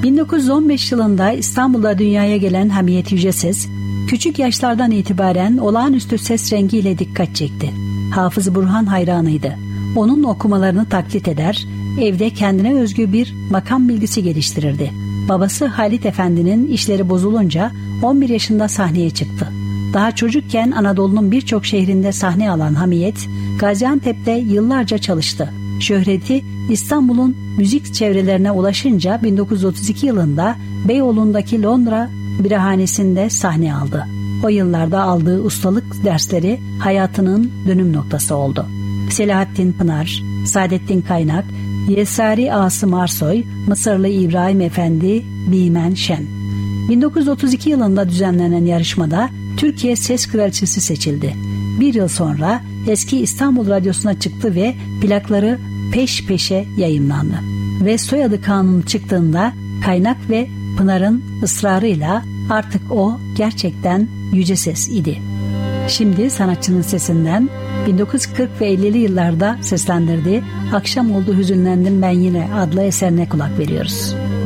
1915 yılında İstanbul'da dünyaya gelen Hamiyet Yüceses, küçük yaşlardan itibaren olağanüstü ses rengiyle dikkat çekti. Hafız Burhan hayranıydı. Onun okumalarını taklit eder, evde kendine özgü bir makam bilgisi geliştirirdi. Babası Halit Efendi'nin işleri bozulunca 11 yaşında sahneye çıktı. Daha çocukken Anadolu'nun birçok şehrinde sahne alan Hamiyet, Gaziantep'te yıllarca çalıştı. Şöhreti İstanbul'un müzik çevrelerine ulaşınca 1932 yılında Beyoğlu'ndaki Londra Birahanesi'nde sahne aldı. O yıllarda aldığı ustalık dersleri hayatının dönüm noktası oldu. Selahattin Pınar, Saadettin Kaynak, Yesari Asım Arsoy, Mısırlı İbrahim Efendi, Bimen Şen. 1932 yılında düzenlenen yarışmada Türkiye Ses Kraliçesi seçildi. Bir yıl sonra eski İstanbul Radyosu'na çıktı ve plakları peş peşe yayımlandı. Ve soyadı kanunu çıktığında Kaynak ve Pınar'ın ısrarıyla artık o gerçekten Yüce Ses idi. Şimdi sanatçının sesinden 1940 ve 50'li yıllarda seslendirdiği "Akşam oldu hüzünlendim ben yine" adlı eserine kulak veriyoruz.